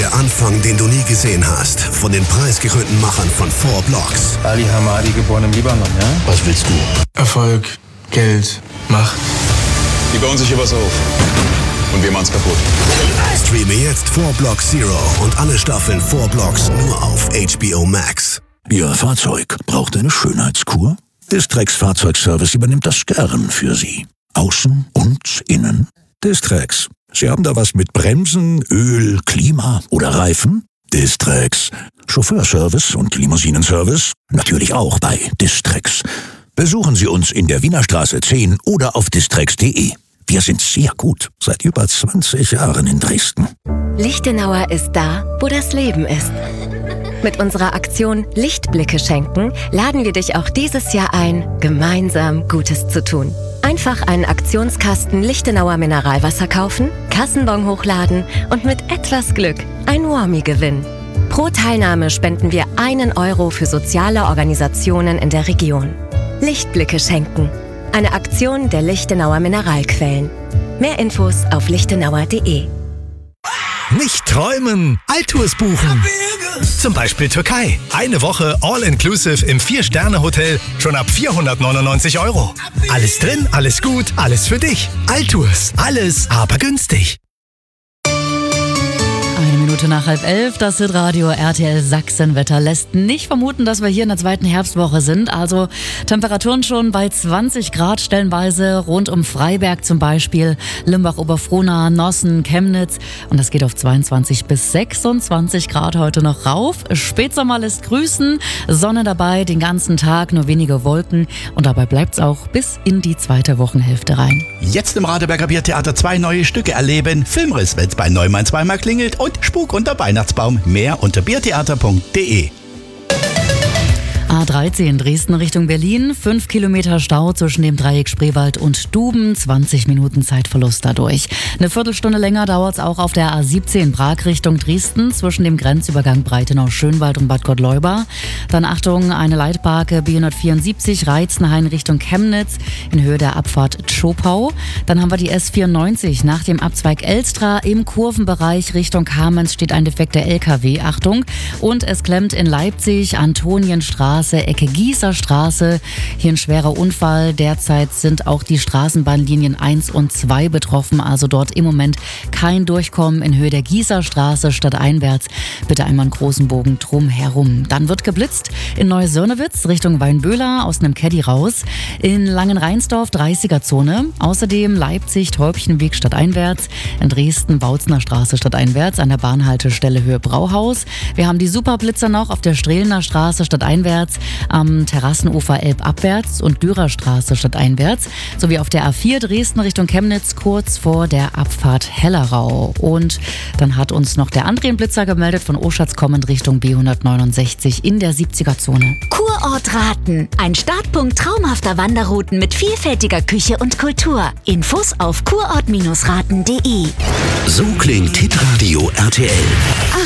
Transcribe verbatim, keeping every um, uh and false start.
Der Anfang, den du nie gesehen hast. Von den preisgekrönten Machern von Four Blocks. Ali Hamadi, geboren im Libanon, ja? Was willst du? Erfolg, Geld, Macht. Die bauen sich übers auf. Und wir machen's kaputt. Streame jetzt Four Blocks Zero und alle Staffeln Four Blocks nur auf H B O Max. Ihr Fahrzeug braucht eine Schönheitskur? Distrex Fahrzeugservice übernimmt das gern für Sie. Außen und innen. Distrex. Sie haben da was mit Bremsen, Öl, Klima oder Reifen? Distrex. Chauffeurservice und Limousinenservice? Natürlich auch bei Distrex. Besuchen Sie uns in der Wiener Straße zehn oder auf distrex punkt de. Wir sind sehr gut, seit über zwanzig Jahren in Dresden. Lichtenauer ist da, wo das Leben ist. Mit unserer Aktion Lichtblicke schenken laden wir dich auch dieses Jahr ein, gemeinsam Gutes zu tun. Einfach einen Aktionskasten Lichtenauer Mineralwasser kaufen, Kassenbon hochladen und mit etwas Glück ein Warmie gewinnen. Pro Teilnahme spenden wir einen Euro für soziale Organisationen in der Region. Lichtblicke schenken. Eine Aktion der Lichtenauer Mineralquellen. Mehr Infos auf lichtenauer punkt de. Nicht träumen, Altours buchen. Zum Beispiel Türkei. Eine Woche All-Inclusive im Vier-Sterne-Hotel schon ab vierhundertneunundneunzig Euro. Alles drin, alles gut, alles für dich. Altours. Alles, aber günstig. Eine Minute nach halb elf, das Hitradio R T L Sachsenwetter lässt nicht vermuten, dass wir hier in der zweiten Herbstwoche sind. Also Temperaturen schon bei zwanzig Grad stellenweise rund um Freiberg zum Beispiel, Limbach-Oberfrohna, Nossen, Chemnitz. Und das geht auf zweiundzwanzig bis sechsundzwanzig Grad heute noch rauf. Spätsommer lässt grüßen, Sonne dabei den ganzen Tag, nur wenige Wolken. Und dabei bleibt's auch bis in die zweite Wochenhälfte rein. Jetzt im Radeberger Biertheater zwei neue Stücke erleben. Filmriss, wenn's bei Neumann zweimal klingelt, und Spuk unter Weihnachtsbaum. Mehr unter biertheater punkt de. A dreizehn Dresden Richtung Berlin, fünf Kilometer Stau zwischen dem Dreieck Spreewald und Duben, zwanzig Minuten Zeitverlust dadurch. Eine Viertelstunde länger dauert es auch auf der A siebzehn Prag Richtung Dresden zwischen dem Grenzübergang Breitenau-Schönwald und Bad Gottleuba. Dann Achtung, eine Leitparke B hundertvierundsiebzig Reizenhain Richtung Chemnitz in Höhe der Abfahrt Tschopau. Dann haben wir die S vierundneunzig nach dem Abzweig Elstra im Kurvenbereich Richtung Kamenz steht ein defekter L K W, Achtung. Und es klemmt in Leipzig, Antonienstraße, Ecke Gießerstraße. Hier ein schwerer Unfall. Derzeit sind auch die Straßenbahnlinien eins und zwei betroffen. Also dort im Moment kein Durchkommen in Höhe der Gießerstraße stadteinwärts. Bitte einmal einen großen Bogen drumherum. Dann wird geblitzt in Neu-Sörnewitz Richtung Weinböhler aus einem Caddy raus. In Langenreinsdorf dreißiger Zone. Außerdem Leipzig Täubchenweg stadteinwärts. In Dresden Bautzner Straße stadteinwärts an der Bahnhaltestelle Höhe Brauhaus. Wir haben die Superblitzer noch auf der Strehlener Straße stadteinwärts, am Terrassenufer Elbabwärts und Dürerstraße stadteinwärts, sowie auf der A vier Dresden Richtung Chemnitz kurz vor der Abfahrt Hellerau. Und dann hat uns noch der André-Blitzer gemeldet von Oschatz kommend Richtung B hundertneunundsechzig in der siebziger Zone. Kurort Raten, ein Startpunkt traumhafter Wanderrouten mit vielfältiger Küche und Kultur. Infos auf kurort Bindestrich raten punkt de. So klingt Hitradio R T L.